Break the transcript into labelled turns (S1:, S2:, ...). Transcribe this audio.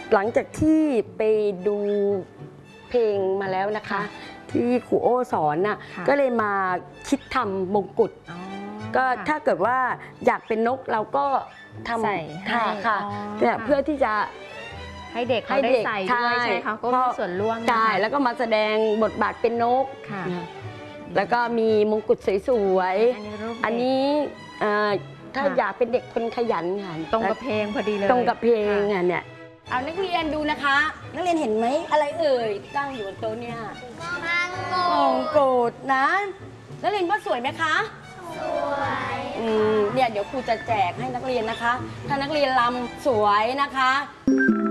S1: หลังจากที่ไปดูเพลงมาแล้วนะคะ ที่ครูโอ้สอนน่ะก็เลยมาคิดทำมงกุฎก็ถ้าเกิดว่าอยากเป็นนกเราก็ทำ
S2: ใส่
S1: ค่ะเนี่ยเพื่อที่จะ
S2: ให้เด็กเขาได้ใส่ด้วยใช่ไหมคะก็มีส่วนร่วม
S1: ใช่แล้วก็มาแสดงบทบาทเป็นนกแล้วก็มีมงกุฎสวยๆอันนี้ถ้าอยากเป็นเด็กคนขยันค่ะ
S2: ตรงกับเพลงพอดีเลย
S1: ตรงกับเพลงเนี่ยเอานักเรียนดูนะคะนักเรียนเห็นไหมอะไรเอ่ยตั้งอยู่บนโต๊ะเนี่ยมงกุฎนะนักเรียนว่าสวยไหมคะสวยเนี่ยเดี๋ยวครูจะแจกให้นักเรียนนะคะถ้านักเรียนรำสวยนะคะ